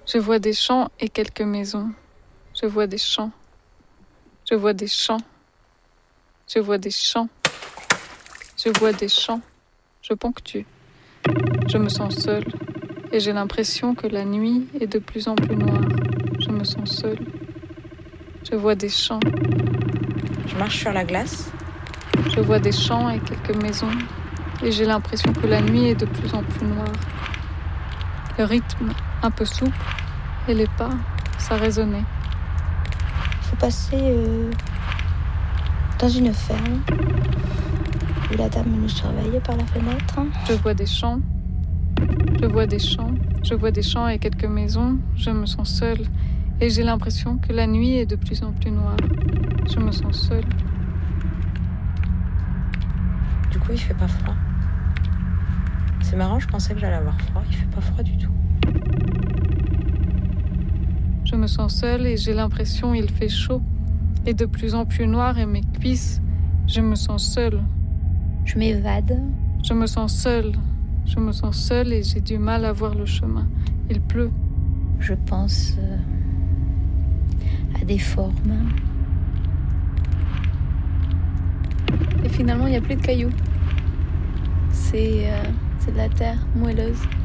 Je vois des champs et quelques maisons. Je vois des champs. Je vois des champs. Je vois des champs. Je vois des champs. Je ponctue. Je me sens seule. Et j'ai l'impression que la nuit est de plus en plus noire. Je me sens seule. Je vois des champs. Je marche sur la glace. Je vois des champs et quelques maisons. Et j'ai l'impression que la nuit est de plus en plus noire. Le rythme un peu souple et les pas, ça résonnait. Il faut passer dans une ferme où la dame nous surveille par la fenêtre. Je vois des champs. Je vois des champs. Je vois des champs et quelques maisons. Je me sens seule. Et j'ai l'impression que la nuit est de plus en plus noire. Je me sens seule. Du coup, il fait pas froid. C'est marrant, je pensais que j'allais avoir froid. Il fait pas froid du tout. Je me sens seule et j'ai l'impression qu'il fait chaud. Et de plus en plus noir et mes cuisses. Je me sens seule. Je m'évade. Je me sens seule. Je me sens seule et j'ai du mal à voir le chemin. Il pleut. Je pense à des formes. Et finalement, il n'y a plus de cailloux. C'est de la terre moelleuse.